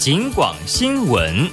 警广新闻。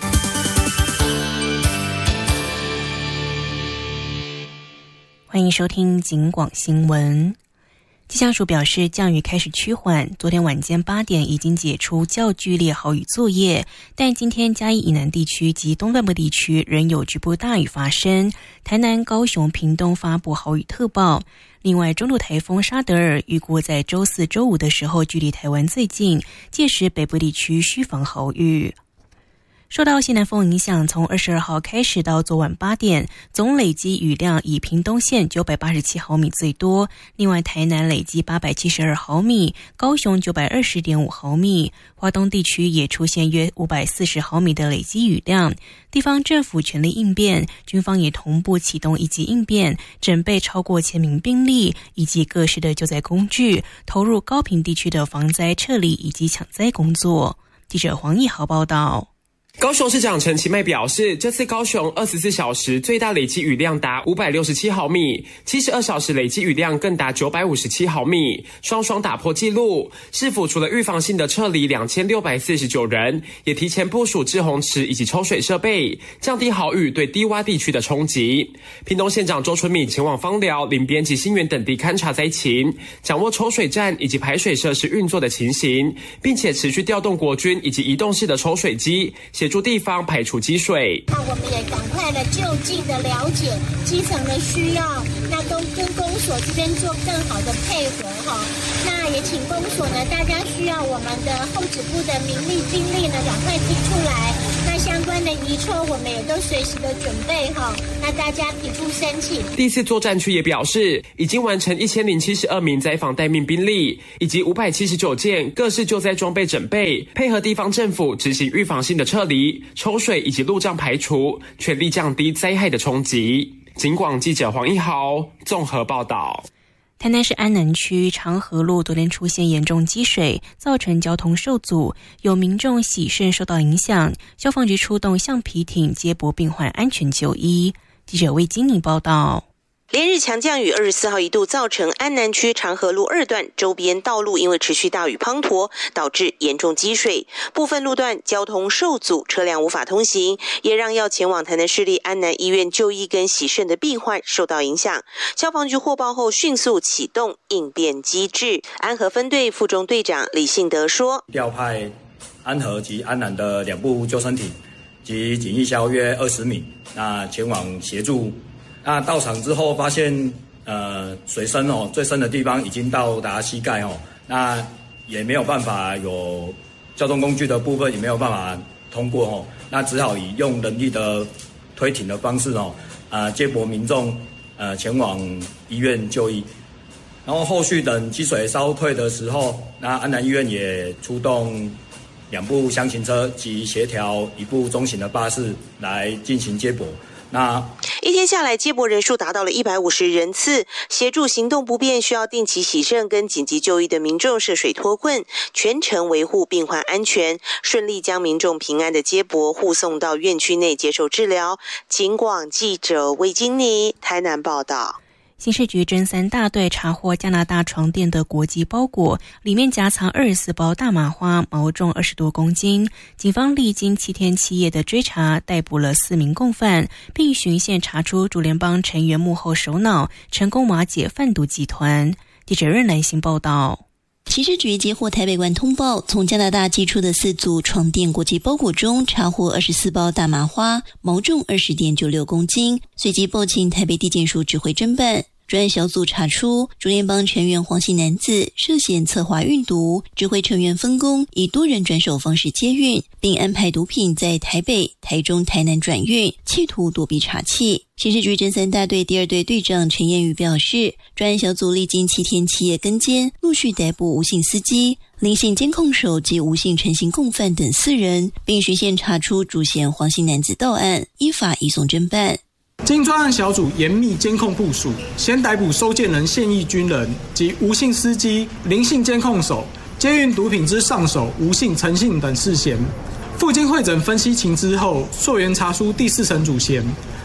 欢迎收听警广新闻。气象署表示，降雨开始趋缓，昨天晚间8点已经解除较剧烈豪雨作业，但今天嘉义以南地区及东半部地区仍有局部大雨发生，台南、高雄、屏东发布豪雨特报。另外，中度台风沙德尔预估在周4、周5的时候距离台湾最近，届时北部地区需防豪雨。受到西南风影响，从22号开始到昨晚8点，总累积雨量以屏东县987毫米最多，另外台南累积872毫米，高雄920.5毫米，花东地区也出现约540毫米的累积雨量。地方政府全力应变，军方也同步启动一级应变，整备超过1000名兵力以及各式的救灾工具，投入高屏地区的防灾撤离以及抢灾工作。记者黄义豪报道。 高雄市长陈其迈表示，这次高雄24小时最大累积雨量达567毫米，72小时累积雨量更达957毫米，双双打破纪录。市府除了预防性的撤离2649人，也提前部署滞洪池以及抽水设备，降低豪雨对低洼地区的冲击。屏东县长周春米前往枋寮、林边及新园等地勘察灾情，掌握抽水站以及排水设施运作的情形，并且持续调动国军以及移动式的抽水机，协助地方排除积水。 那我们也赶快的就近的了解基层的需要，那跟公所这边做更好的配合哈。那也请公所呢，大家需要我们的后指部的民力兵力呢，赶快提出来。那相关的移抽我们也都随时的准备哈。那大家提出申请。 第4作战区也表示，已经完成1072名灾防待命兵力，以及579件各式救灾装备整备，配合地方政府执行预防性的撤离、抽水以及路障排除，全力降低灾害的冲击。警广记者黄一豪综合报道。 台南市安南区长河路昨天出现严重积水，造成交通受阻，有民众洗肾受到影响，消防局出动橡皮艇接驳病患安全就医。记者魏金妮报道。 连日强降雨24号一度造成安南区长河路2段周边道路因为持续大雨滂沱，导致严重积水，部分路段交通受阻，车辆无法通行，也让要前往台南市立安南医院就医跟洗肾的病患受到影响。消防局获报后迅速启动应变机制。安和分队副中队长李信德说， 调派安和及安南的2部救生艇及警役消约20名，那前往协助。那到场之后发现，水深最深的地方已经到达膝盖那也没有办法有交通工具的部分也没有办法通过那只好以用人力的推艇的方式接驳民众前往医院就医。然后后续等积水稍退的时候，那安南医院也出动2部厢型车及协调1部中型的巴士来进行接驳。那一天下来接驳人数达到了150人次，协助行动不便需要定期洗肾跟紧急就医的民众涉水脱困，全程维护病患安全，顺利将民众平安的接驳护送到院区内接受治疗。警广记者魏金妮台南报道。 刑事局侦3大队查获加拿大床垫的国际包裹，里面夹藏24包大麻花，毛重20多公斤。警方历经7天7夜的追查，逮捕了4名共犯，并循线查出主联邦成员幕后首脑，成功瓦解贩毒集团。记者任兰心报道。 刑事局接获台北关通报，从加拿大寄出的4组床垫国际包裹中查获24包大麻花，毛重20.96公斤，随即报请台北地检署指挥侦办。专案小组查出主联邦成员黄姓男子涉嫌策划运毒，指挥成员分工，以多人转手方式接运，并安排毒品在台北、台中、台南转运，企图躲避查缉。刑事局侦3大队第2队队长陈彦宇表示，专案小组历经7天7夜跟监，陆续逮捕吴姓司机、林姓监控手及吴姓陈姓共犯等4人，并循线查出主嫌黄姓男子到案，依法移送侦办。 经专案小组严密监控部署，先逮捕收件人现役军人及吴姓司机、林姓监控手，接运毒品之上手吴姓、陈姓等4嫌。附经会诊分析情资后，溯源查出第4层主嫌，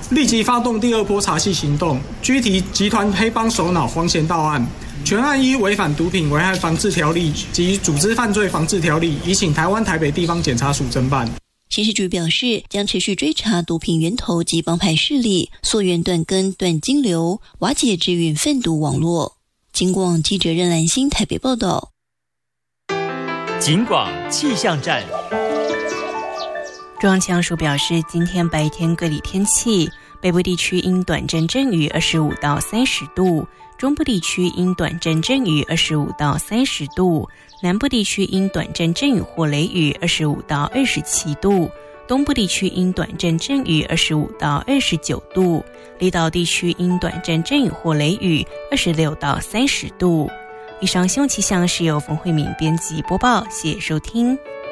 立即发动第二波查缉行动，拘提集团黑帮首脑黄贤道案。全案依违反毒品危害防治条例及组织犯罪防治条例，移请台湾台北地方检察署侦办。 刑事局表示，将持续追查毒品源头及帮派势力，溯源断根断金流，瓦解制运贩毒网络。警广记者任兰心台北报道。 警广气象站。 中央气象署表示，今天白天各里天气，北部地区因短阵阵雨25到30度，中部地区因短阵阵雨25到30度，南部地区因短阵阵雨或雷雨25到27度，东部地区因短阵阵雨25到29度，离岛地区因短阵阵雨或雷雨26到30度。以上新闻气象是由冯慧敏编辑播报，谢谢收听。